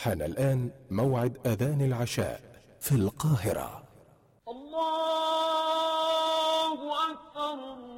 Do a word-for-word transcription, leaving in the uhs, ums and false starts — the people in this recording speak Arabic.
حان الآن موعد أذان العشاء في القاهرة. الله أكبر.